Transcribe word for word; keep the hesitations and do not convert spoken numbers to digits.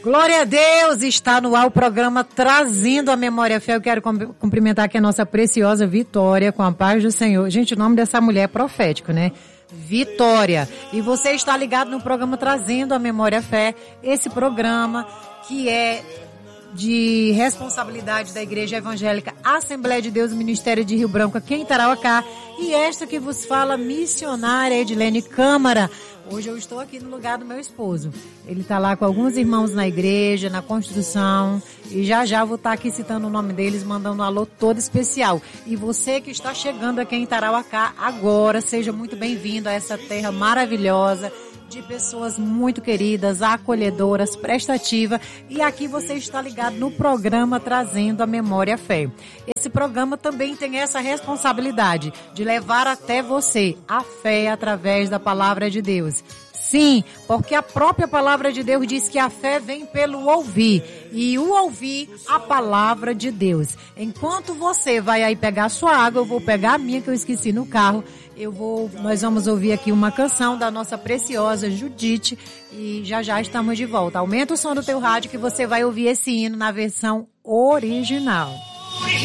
Glória a Deus, está no ar o programa Trazendo a Memória à Fé. Eu quero cumprimentar aqui a nossa preciosa Vitória, com a paz do Senhor. Gente, o nome dessa mulher é profético, né? Vitória. E você está ligado no programa Trazendo a Memória à Fé, esse programa que é de responsabilidade da Igreja Evangélica Assembleia de Deus, Ministério de Rio Branco, aqui em Tarauacá. E esta que vos fala, missionária Edilene Câmara. Hoje eu estou aqui no lugar do meu esposo. Ele está lá com alguns irmãos na igreja, na construção. E já já vou estar aqui citando o nome deles, mandando um alô todo especial. E você que está chegando aqui em Tarauacá agora, seja muito bem-vindo a essa terra maravilhosa, de pessoas muito queridas, acolhedoras, prestativas. E aqui você está ligado no programa Trazendo a Memória à Fé. Esse programa também tem essa responsabilidade de levar até você a fé através da palavra de Deus. Sim, porque a própria palavra de Deus diz que a fé vem pelo ouvir, e o ouvir a palavra de Deus. Enquanto você vai aí pegar a sua água, eu vou pegar a minha que eu esqueci no carro. Eu vou, nós vamos ouvir aqui uma canção da nossa preciosa Judite e já já estamos de volta. Aumenta o som do teu rádio que você vai ouvir esse hino na versão original.